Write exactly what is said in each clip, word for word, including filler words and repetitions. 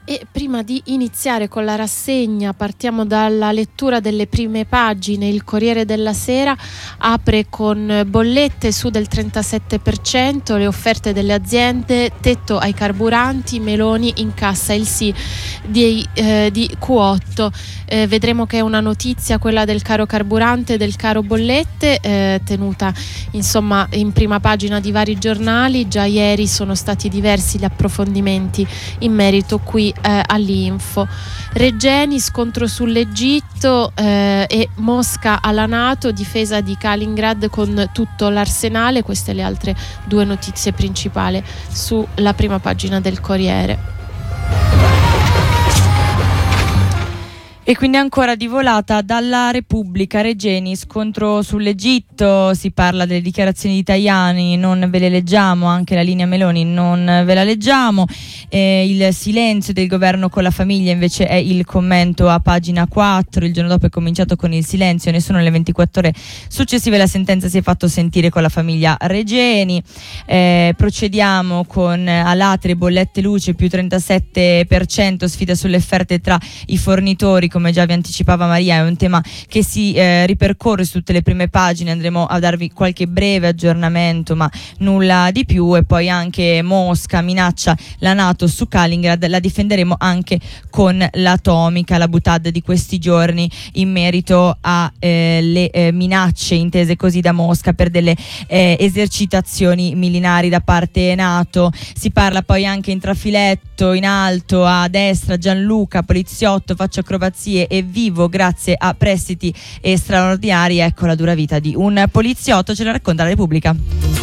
E prima di iniziare con la rassegna partiamo dalla lettura delle prime pagine. Il Corriere della Sera apre con bollette su del trentasette per cento, le offerte delle aziende, tetto ai carburanti, Meloni incassa il sì di, eh, di Q otto. Eh, vedremo che è una notizia quella del caro carburante e del caro bollette, eh, tenuta insomma in prima pagina di vari giornali. Già ieri sono stati diversi gli approfondimenti in merito qui Eh, all'Info. Regeni, scontro sull'Egitto eh, e Mosca alla NATO, difesa di Kaliningrad con tutto l'arsenale. Queste le altre due notizie principali sulla prima pagina del Corriere. E quindi ancora di volata dalla Repubblica. Regeni, scontro sull'Egitto, si parla delle dichiarazioni di Tajani, non ve le leggiamo, anche la linea Meloni non ve la leggiamo. Eh, il silenzio del governo con la famiglia invece è il commento a pagina quattro. Il giorno dopo è cominciato con il silenzio, nessuno nelle ventiquattro ore successive la sentenza si è fatto sentire con la famiglia Regeni. Eh, procediamo con Alatri, bollette luce più trentasette per cento, sfida sulle offerte tra i fornitori. Come già vi anticipava Maria, è un tema che si eh, ripercorre su tutte le prime pagine. Andremo a darvi qualche breve aggiornamento, ma nulla di più. E poi anche Mosca minaccia la NATO su Kaliningrad, la difenderemo anche con l'atomica. La boutade di questi giorni in merito alle eh, eh, minacce intese così da Mosca per delle eh, esercitazioni militari da parte NATO. Si parla poi anche in trafiletto in alto a destra: Gianluca, poliziotto, faccio acrobazie e vivo grazie a prestiti straordinari. Ecco la dura vita di un poliziotto, ce la racconta la Repubblica.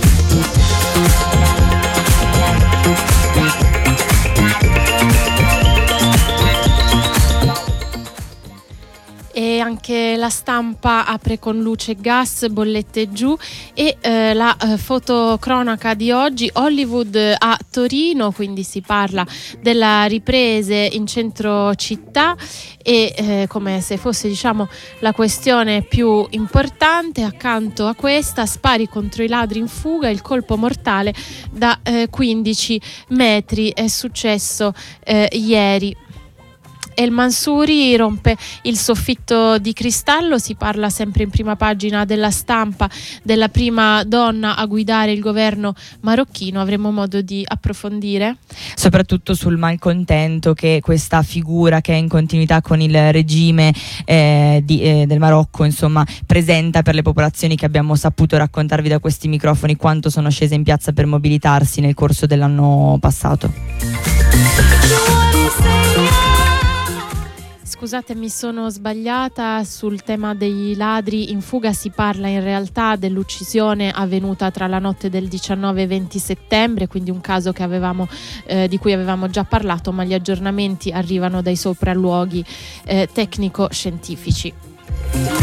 E anche La Stampa apre con luce e gas, bollette giù. E eh, la eh, fotocronaca di oggi: Hollywood a Torino, quindi si parla della riprese in centro città e eh, come se fosse diciamo la questione più importante. Accanto a questa, spari contro i ladri in fuga, il colpo mortale da eh, quindici metri, è successo eh, ieri. El Mansouri rompe il soffitto di cristallo. Si parla sempre in prima pagina della Stampa della prima donna a guidare il governo marocchino. Avremo modo di approfondire soprattutto sul malcontento che questa figura, che è in continuità con il regime eh, di, eh, del Marocco, insomma, presenta per le popolazioni che abbiamo saputo raccontarvi da questi microfoni, quanto sono scese in piazza per mobilitarsi nel corso dell'anno passato. Scusate, mi sono sbagliata sul tema dei ladri in fuga. Si parla in realtà dell'uccisione avvenuta tra la notte del diciannove e venti settembre, quindi un caso che avevamo, eh, di cui avevamo già parlato, ma gli aggiornamenti arrivano dai sopralluoghi eh, tecnico-scientifici.